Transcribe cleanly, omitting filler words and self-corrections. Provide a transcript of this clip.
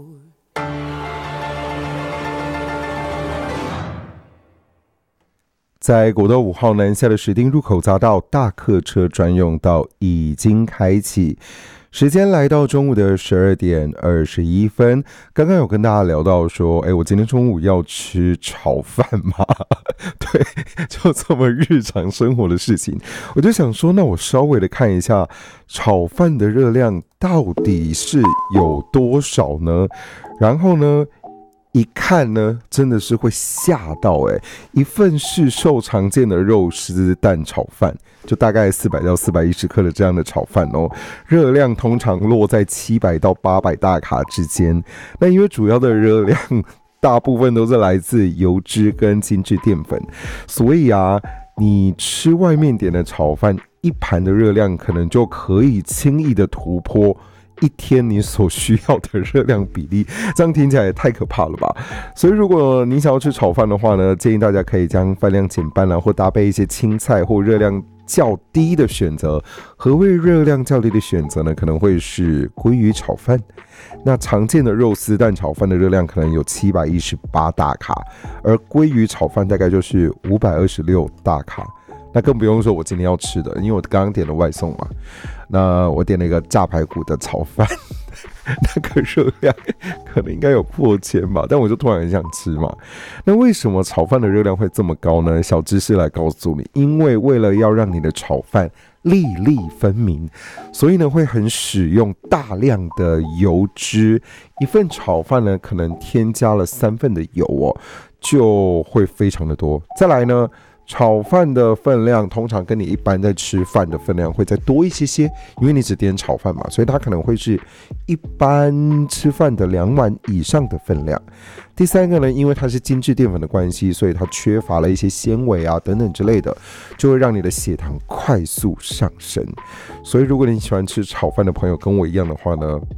在国道5号南下的石碇入口匝道，大客车专用道已经开启。时间来到中午的12点21分，刚刚有跟大家聊到说，我今天中午要吃炒饭吗？对，就这么日常生活的事情，我就想说，那我稍微的看一下炒饭的热量到底是有多少呢？然后呢，一看呢，真的是会吓到一份市售常见的肉丝蛋炒饭，就大概400到410克的这样的炒饭热量通常落在700到800大卡之间。那因为主要的热量大部分都是来自油脂跟精致淀粉，所以你吃外面点的炒饭，一盘的热量可能就可以轻易的突破一天你所需要的热量比例，这样听起来也太可怕了吧。所以如果你想要吃炒饭的话呢，建议大家可以将饭量减半或搭配一些青菜或热量较低的选择。何谓热量较低的选择呢？可能会是鲑鱼炒饭。那常见的肉丝蛋炒饭的热量可能有718大卡，而鲑鱼炒饭大概就是526大卡。那更不用说我今天要吃的，因为我刚刚点了外送嘛，那我点了一个炸排骨的炒饭，那个热量可能应该有破千吧，但我就突然很想吃嘛。那为什么炒饭的热量会这么高呢？小知识来告诉你，因为为了要让你的炒饭粒粒分明，所以呢会很使用大量的油脂，一份炒饭呢可能添加了3份的油就会非常的多。再来呢，炒饭的分量通常跟你一般在吃饭的分量会再多一些些，因为你只点炒饭嘛，所以它可能会是一般吃饭的2碗以上的分量。第三个呢，因为它是精致淀粉的关系，所以它缺乏了一些纤维等等之类的，就会让你的血糖快速上升。所以如果你喜欢吃炒饭的朋友跟我一样的话呢，